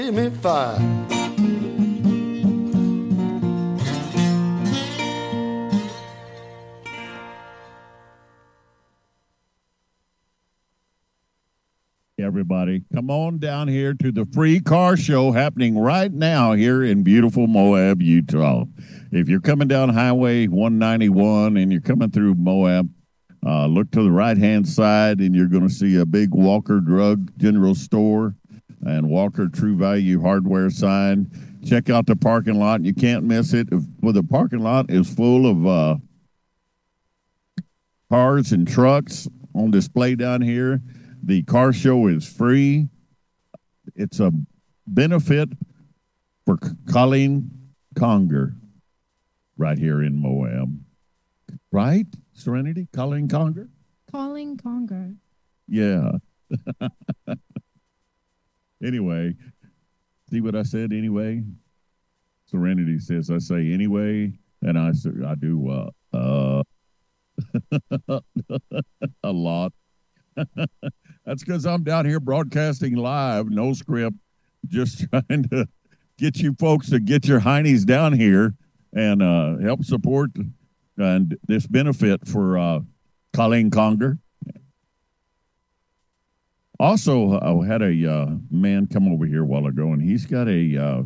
me fire. Everybody, come on down here to the free car show happening right now here in beautiful Moab, Utah. If you're coming down Highway 191 and you're coming through Moab, look to the right-hand side and you're going to see a big Walker Drug General Store and Walker True Value Hardware sign. Check out the parking lot. You can't miss it. Well, the parking lot is full of cars and trucks on display down here. The car show is free. It's a benefit for Colleen Conger right here in Moab. Right, Serenity? Colleen Conger? Colleen Conger. Yeah. Anyway, see what I said anyway? Serenity says I say anyway, and I do a lot. That's because I'm down here broadcasting live, no script, just trying to get you folks to get your heinies down here and help support and this benefit for Colleen Conger. Also, I had a man come over here a while ago, and he's got a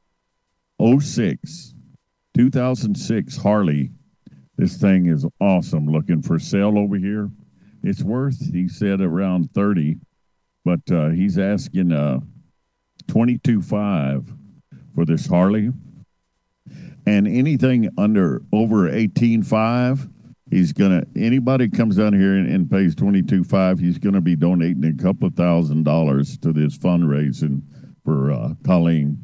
2006 Harley. This thing is awesome, looking for sale over here. It's worth, he said, around 30, but he's asking $22,500 for this Harley. And anything over $18,500, he's gonna. Anybody comes down here and pays $22,500, he's gonna be donating a couple of $1,000s to this fundraising for Colleen.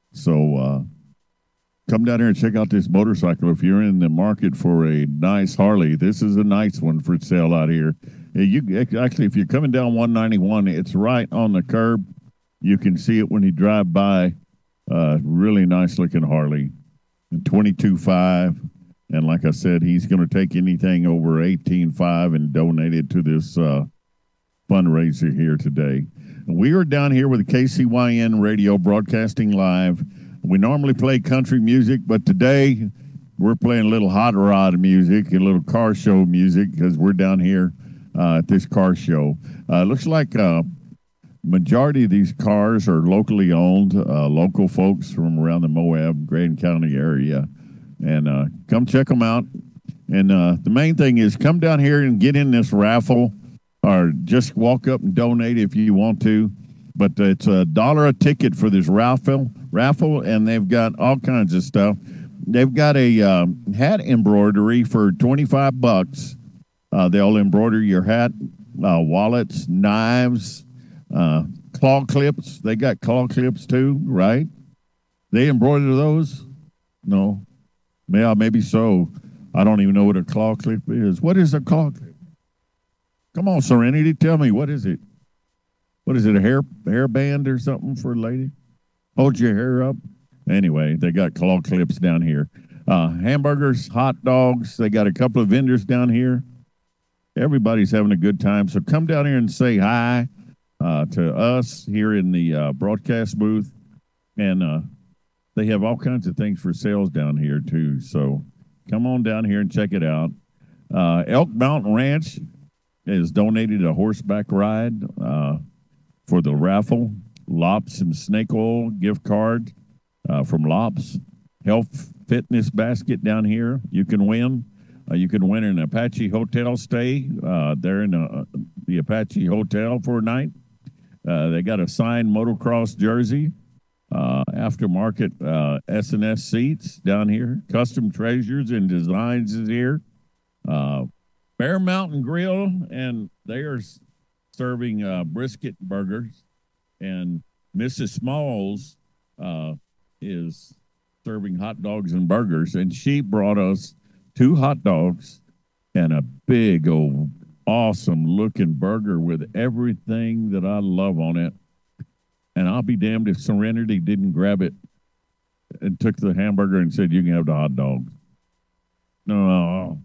So come down here and check out this motorcycle. If you're in the market for a nice Harley, this is a nice one for sale out here. You actually, if you're coming down 191, it's right on the curb. You can see it when you drive by. Really nice looking Harley, and $22,500. And like I said, he's going to take anything over $18,500 and donate it to this fundraiser here today. We are down here with KCYN Radio broadcasting live. We normally play country music, but today we're playing a little hot rod music, a little car show music, because we're down here at this car show. Looks like majority of these cars are locally owned, local folks from around the Moab, Grand County area. And come check them out. And the main thing is come down here and get in this raffle, or just walk up and donate if you want to. But it's $1 a ticket for this raffle, and they've got all kinds of stuff. They've got a hat embroidery for $25. They'll embroider your hat, wallets, knives, claw clips. They got claw clips too, right? They embroider those? No. Yeah, maybe so. I don't even know what a claw clip is. What is a claw clip? Come on, Serenity, tell me, what is it? What is it, a hair band or something for a lady? Hold your hair up. Anyway, they got claw clips down here. Hamburgers, hot dogs. They got a couple of vendors down here. Everybody's having a good time. So come down here and say hi to us here in the broadcast booth. And they have all kinds of things for sales down here, too. So come on down here and check it out. Elk Mountain Ranch has donated a horseback ride for the raffle. Lops and Snake Oil gift card from Lops. Health Fitness Basket down here. You can win. You can win an Apache Hotel stay there in the Apache Hotel for a night. They got a signed motocross jersey. Aftermarket S&S seats down here. Custom treasures and designs is here. Bear Mountain Grill, and they are serving brisket burgers. And Mrs. Smalls is serving hot dogs and burgers. And she brought us 2 hot dogs and a big old awesome looking burger with everything that I love on it. And I'll be damned if Serenity didn't grab it and took the hamburger and said, "You can have the hot dog." No,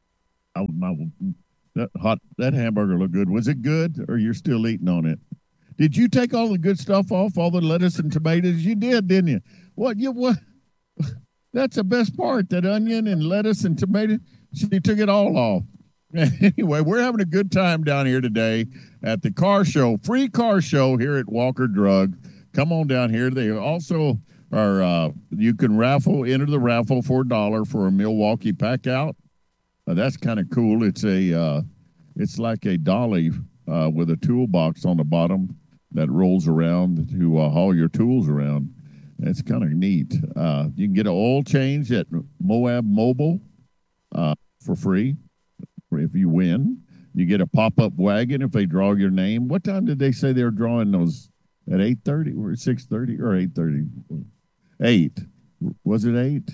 that hamburger looked good. Was it good, or you're still eating on it? Did you take all the good stuff off, all the lettuce and tomatoes? You did, didn't you? What? That's the best part, that onion and lettuce and tomato. She took it all off. Anyway, we're having a good time down here today at the car show, free car show here at Walker Drug. Come on down here. They also are, you can enter the raffle for $1 for a Milwaukee pack out. That's kind of cool. It's like a dolly with a toolbox on the bottom that rolls around to haul your tools around. It's kind of neat. You can get an oil change at Moab Mobile for free if you win. You get a pop-up wagon if they draw your name. What time did they say they were drawing those? At 8:30 or 6:30 or 8:30? 8. Was it 8?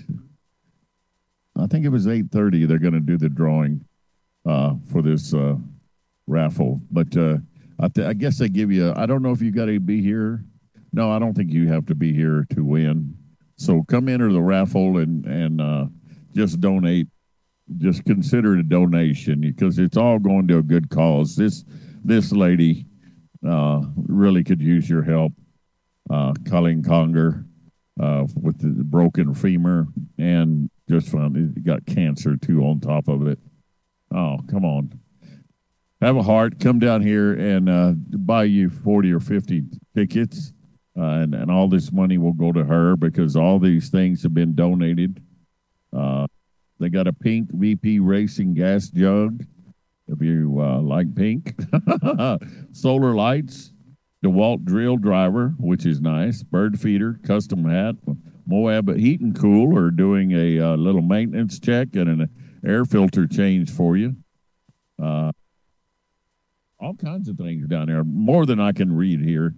I think it was 8:30. They're going to do the drawing for this raffle. But I guess they give you, I don't know if you got to be here. No, I don't think you have to be here to win. So come enter the raffle and just donate. Just consider it a donation because it's all going to a good cause. This lady really could use your help. Colleen Conger with the broken femur and just got cancer too on top of it. Oh, come on. Have a heart. Come down here and buy you 40 or 50 tickets. And all this money will go to her because all these things have been donated. They got a pink VP Racing gas jug, if you like pink. Solar lights, DeWalt drill driver, which is nice. Bird feeder, custom hat. Moab Heat and Cool are doing a little maintenance check and an air filter change for you. All kinds of things down there. More than I can read here.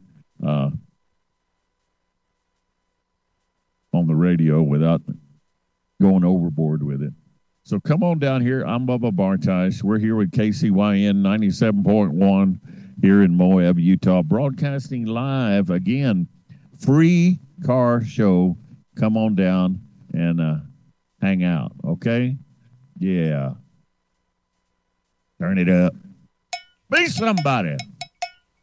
On the radio without going overboard with it. So come on down here. I'm Bubba Bartish. We're here with KCYN 97.1 here in Moab, Utah, broadcasting live again. Free car show. Come on down and hang out, okay? Yeah. Turn it up. Be somebody.